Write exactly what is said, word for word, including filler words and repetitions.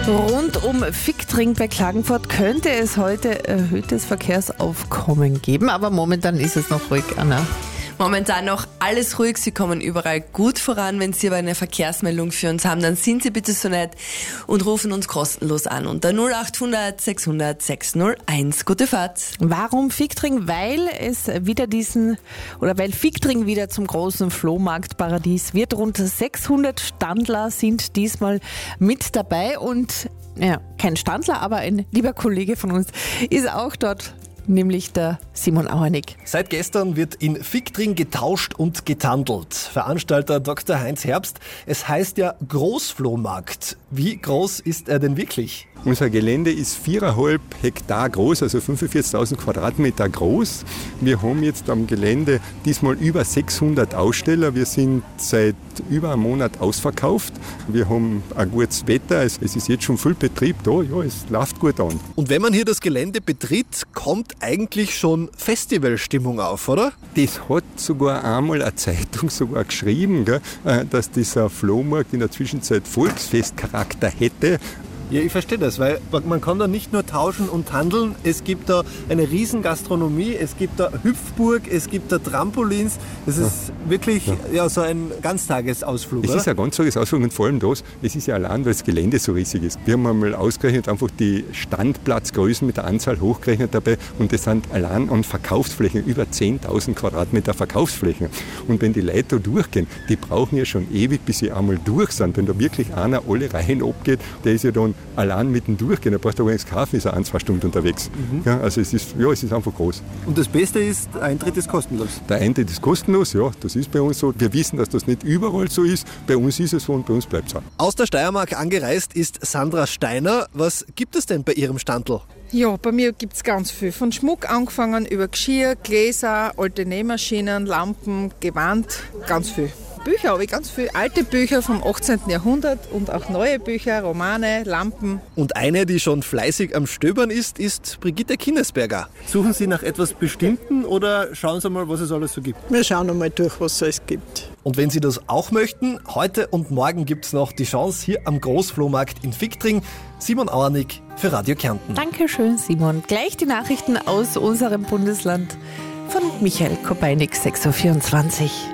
Rund um Fichtring bei Klagenfurt könnte es heute erhöhtes Verkehrsaufkommen geben, aber momentan ist es noch ruhig, Anna. Momentan noch alles ruhig, Sie kommen überall gut voran. Wenn Sie aber eine Verkehrsmeldung für uns haben, dann sind Sie bitte so nett und rufen uns kostenlos an unter null acht hundert sechshundert sechshunderteins. Gute Fahrt. Warum Fichtring? Weil es wieder diesen, oder weil Fichtring wieder zum großen Flohmarktparadies wird. Rund sechshundert Standler sind diesmal mit dabei und ja, kein Standler, aber ein lieber Kollege von uns ist auch dort. Nämlich der Simon Auernick. Seit gestern wird in Fichtring getauscht und getandelt. Veranstalter Doktor Heinz Herbst. Es heißt ja Großflohmarkt. Wie groß ist er denn wirklich? Unser Gelände ist viereinhalb Hektar groß, also fünfundvierzigtausend Quadratmeter groß. Wir haben jetzt am Gelände diesmal über sechshundert Aussteller. Wir sind seit über einem Monat ausverkauft. Wir haben ein gutes Wetter. Es ist jetzt schon viel Betrieb da. Ja, es läuft gut an. Und wenn man hier das Gelände betritt, kommt eigentlich schon Festivalstimmung auf, oder? Das hat sogar einmal eine Zeitung sogar geschrieben, gell, dass dieser Flohmarkt in der Zwischenzeit Volksfestcharakter hätte. Ja, ich verstehe das, weil man kann da nicht nur tauschen und handeln. Es gibt da eine riesen Gastronomie, es gibt da Hüpfburg, es gibt da Trampolins. Das ist ja wirklich ja. Ja, so ein Ganztagesausflug, Es oder? ist ein Ganztagesausflug und vor allem das, es ist ja allein, weil das Gelände so riesig ist. Wir haben einmal ausgerechnet, einfach die Standplatzgrößen mit der Anzahl hochgerechnet dabei und das sind allein an Verkaufsflächen über zehntausend Quadratmeter Verkaufsflächen. Und wenn die Leute da durchgehen, die brauchen ja schon ewig, bis sie einmal durch sind. Wenn da wirklich einer alle Reihen abgeht, der ist ja dann allein mitten durchgehen, da brauchst du gar nichts kaufen, ist er ein, zwei Stunden unterwegs. Mhm. Ja, also es ist, ja, es ist einfach groß. Und das Beste ist, der Eintritt ist kostenlos? Der Eintritt ist kostenlos, ja, das ist bei uns so. Wir wissen, dass das nicht überall so ist. Bei uns ist es so und bei uns bleibt es auch. Aus der Steiermark angereist ist Sandra Steiner. Was gibt es denn bei Ihrem Standl? Ja, bei mir gibt es ganz viel. Von Schmuck angefangen, über Geschirr, Gläser, alte Nähmaschinen, Lampen, Gewand, ganz viel. Bücher habe ich ganz viel. Alte Bücher vom achtzehnten Jahrhundert und auch neue Bücher, Romane, Lampen. Und eine, die schon fleißig am Stöbern ist, ist Brigitte Kinnesberger. Suchen Sie nach etwas Bestimmten oder schauen Sie mal, was es alles so gibt? Wir schauen einmal durch, was es alles gibt. Und wenn Sie das auch möchten, heute und morgen gibt es noch die Chance hier am Großflohmarkt in Fichtring. Simon Auernick für Radio Kärnten. Dankeschön, Simon. Gleich die Nachrichten aus unserem Bundesland von Michael Kopeinik, sechs Uhr vierundzwanzig.